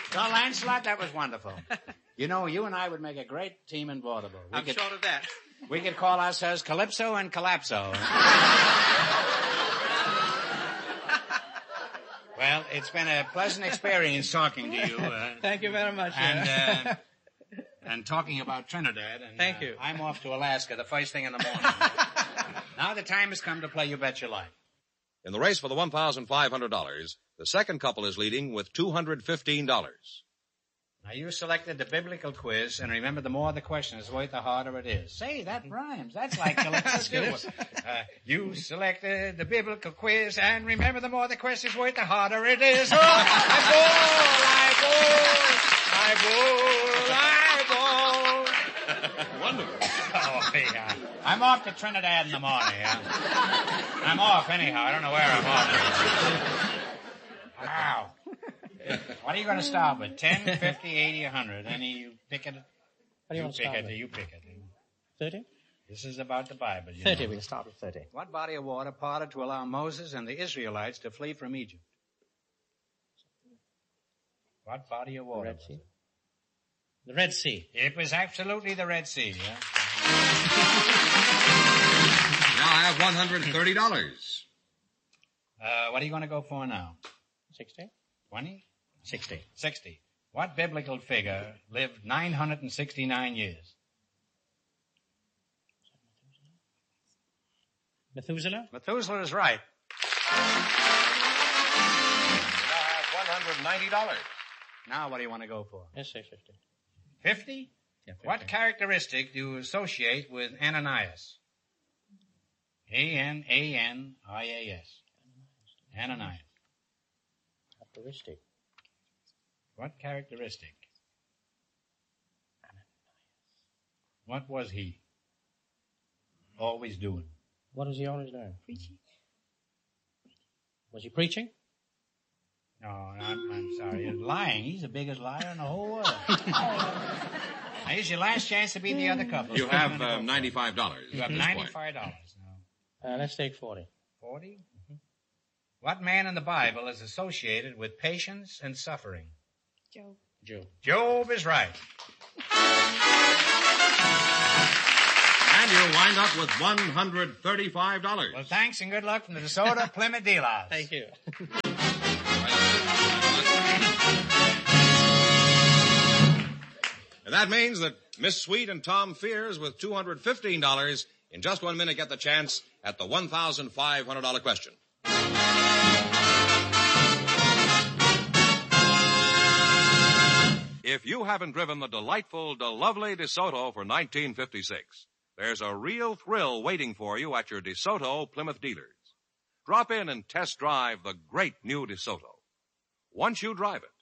Well, Lancelot, that was wonderful. You know, you and I would make a great team in vaudeville. I'm short of that. We could call ourselves Calypso and Collapso. Well, it's been a pleasant experience talking to you. Thank you very much. And talking about Trinidad. And, Thank you. I'm off to Alaska the first thing in the morning. Now the time has come to play You Bet Your Life. In the race for the $1,500, the second couple is leading with $215. Now, you selected the biblical quiz, and remember, the more the question is worth, the harder it is. Say, that rhymes. That's like Calypso. You selected the biblical quiz, and remember, the more the question is worth, the harder it is. Oh, I ball. Wonderful. Oh, yeah. I'm off to Trinidad in the morning. I'm off anyhow. I don't know where I'm off. Wow. What are you going to start with? 10, 50, 80, 100? Any you pick it? What do you want to start with? You pick it. 30? This is about the Bible. 30, we'll start with 30. What body of water parted to allow Moses and the Israelites to flee from Egypt? What body of water? The Red Sea. The Red Sea. It was absolutely the Red Sea, yeah? Now I have $130. What are you going to go for now? 60? 20? 60. 60. What biblical figure lived 969 years? Methuselah? Methuselah is right. Now I have $190. Now what do you want to go for? Let's say 50. 50? Yeah, 50. What characteristic do you associate with Ananias? A-N-A-N-I-A-S. Ananias. Characteristic. What characteristic? What was he always doing? What is he always doing? Preaching. Was he preaching? No, I'm sorry. He's lying. He's the biggest liar in the whole world. Now, here's your last chance to beat the other couple. You have $95. You have $95 now. Let's take 40. 40? Mm-hmm. What man in the Bible is associated with patience and suffering? Job. Job. Job is right. And you'll wind up with $135. Well, thanks and good luck from the DeSoto Plymouth Dealers. Thank you. And that means that Miss Sweet and Tom Fears with $215 in just 1 minute get the chance at the $1,500 question. If you haven't driven the delightful, lovely DeSoto for 1956, there's a real thrill waiting for you at your DeSoto Plymouth dealers. Drop in and test drive the great new DeSoto. Once you drive it,